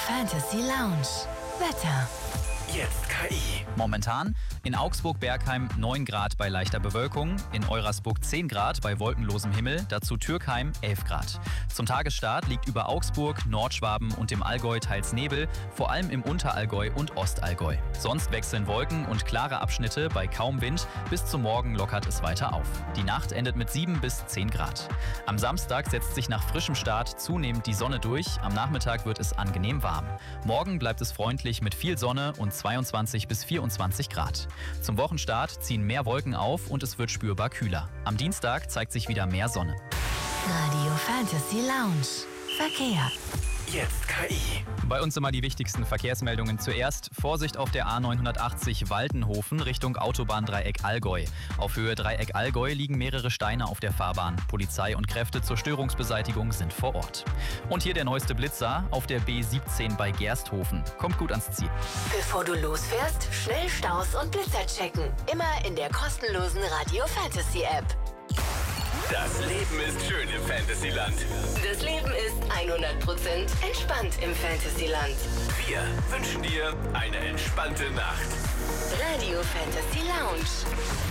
Fantasy Lounge. Wetter. Jetzt KI. Momentan in Augsburg-Bergheim 9 Grad bei leichter Bewölkung, in Eurasburg 10 Grad bei wolkenlosem Himmel, dazu Türkheim 11 Grad. Zum Tagesstart liegt über Augsburg, Nordschwaben und dem Allgäu teils Nebel, vor allem im Unterallgäu und Ostallgäu. Sonst wechseln Wolken und klare Abschnitte bei kaum Wind, bis zum Morgen lockert es weiter auf. Die Nacht endet mit 7 bis 10 Grad. Am Samstag setzt sich nach frischem Start zunehmend die Sonne durch, am Nachmittag wird es angenehm warm. Morgen bleibt es freundlich mit viel Sonne und 22 bis 24 Grad. Zum Wochenstart ziehen mehr Wolken auf und es wird spürbar kühler. Am Dienstag zeigt sich wieder mehr Sonne. Radio Fantasy Lounge. Verkehr. Jetzt KI. Bei uns immer die wichtigsten Verkehrsmeldungen. Zuerst Vorsicht auf der A980 Waltenhofen Richtung Autobahndreieck Allgäu. Auf Höhe Dreieck Allgäu liegen mehrere Steine auf der Fahrbahn. Polizei und Kräfte zur Störungsbeseitigung sind vor Ort. Und hier der neueste Blitzer auf der B17 bei Gersthofen. Kommt gut ans Ziel. Bevor du losfährst, schnell Staus und Blitzer checken. Immer in der kostenlosen Radio Fantasy App. Das Leben ist schön im Fantasyland. Das Leben ist 100% entspannt im Fantasyland. Wir wünschen dir eine entspannte Nacht. Radio Fantasy Lounge.